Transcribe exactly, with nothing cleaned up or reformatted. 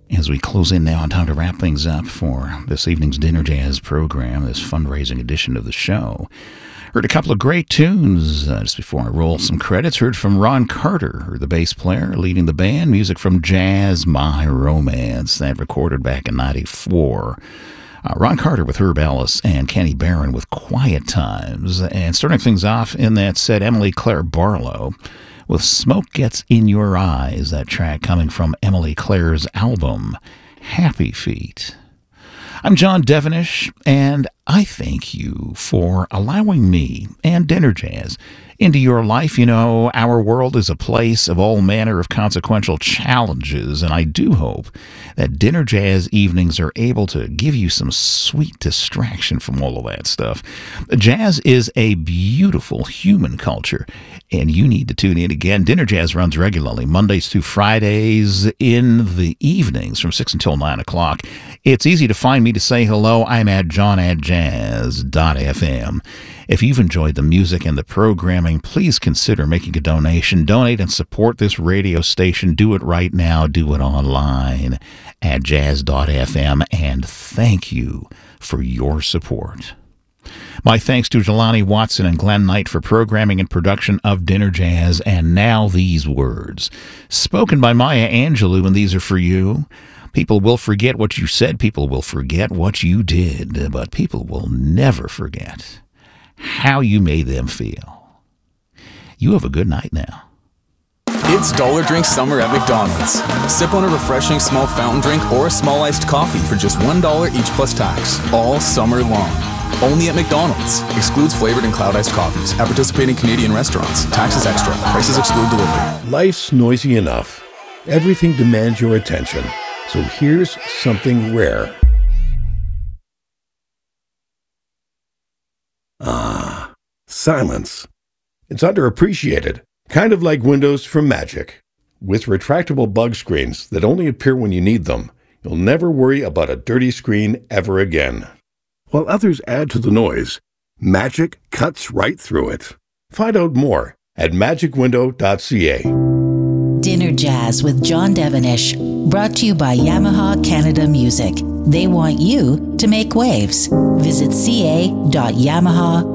As we close in now, time to wrap things up for this evening's Dinner Jazz program, this fundraising edition of the show. Heard a couple of great tunes uh, just before I roll some credits. Heard from Ron Carter, the bass player leading the band. Music from Jazz My Romance, that recorded back in ninety-four. Uh, Ron Carter with Herb Ellis and Kenny Barron with Quiet Times. And starting things off in that set, Emily Claire Barlow with Smoke Gets in Your Eyes, that track coming from Emily Claire's album, Happy Feet. I'm John Devenish, and I thank you for allowing me and Dinner Jazz into your life. You know, our world is a place of all manner of consequential challenges, and I do hope that Dinner Jazz evenings are able to give you some sweet distraction from all of that stuff. Jazz is a beautiful human culture, and you need to tune in again. Dinner Jazz runs regularly, Mondays through Fridays in the evenings from six until nine o'clock. It's easy to find me to say hello. I'm at john at jazz dot f m. If you've enjoyed the music and the programming, please consider making a donation. Donate and support this radio station. Do it right now. Do it online at jazz dot f m. And thank you for your support. My thanks to Jelani Watson and Glenn Knight for programming and production of Dinner Jazz. And now these words, spoken by Maya Angelou, and these are for you. People will forget what you said. People will forget what you did. But people will never forget how you made them feel. You have a good night now. It's Dollar Drink Summer at McDonald's. Sip on a refreshing small fountain drink or a small iced coffee for just one dollar each plus tax, all summer long. Only at McDonald's. Excludes flavored and cloud iced coffees at participating Canadian restaurants. Taxes extra. Prices exclude delivery. Life's noisy enough. Everything demands your attention. So here's something rare. Ah, silence. It's underappreciated, kind of like windows from Magic. With retractable bug screens that only appear when you need them, you'll never worry about a dirty screen ever again. While others add to the noise, Magic cuts right through it. Find out more at magic window dot c a. Dinner Jazz with John Devenish, brought to you by Yamaha Canada Music. They want you to make waves. Visit c a dot yamaha